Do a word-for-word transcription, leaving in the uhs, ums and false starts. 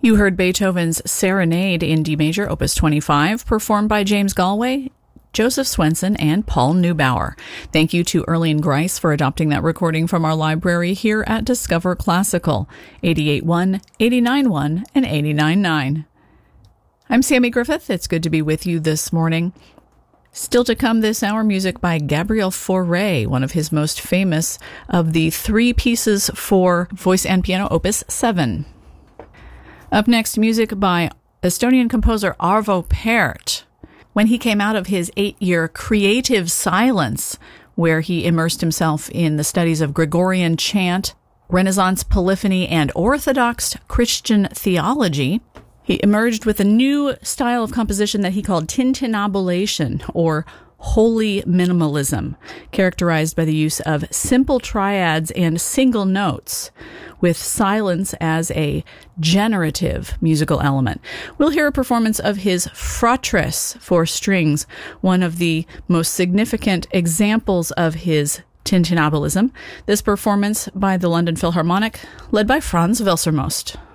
You heard Beethoven's Serenade in D major, opus twenty-five, performed by James Galway, Joseph Swenson, and Paul Neubauer. Thank you to Erlene Grice for adopting that recording from our library here at Discover Classical, eighty-eight point one, eighty-nine point one, and eighty-nine point nine. I'm Sammy Griffith. It's good to be with you this morning. Still to come this hour, music by Gabriel Fauré, one of his most famous of the three pieces for voice and piano, opus seven. Up next, music by Estonian composer Arvo Pärt. When he came out of his eight-year creative silence, where he immersed himself in the studies of Gregorian chant, Renaissance polyphony, and Orthodox Christian theology, he emerged with a new style of composition that he called tintinnabulation, or holy minimalism, characterized by the use of simple triads and single notes, with silence as a generative musical element. We'll hear a performance of his Fratres for strings, one of the most significant examples of his tintinnabulism. This performance by the London Philharmonic, led by Franz Wilsermost.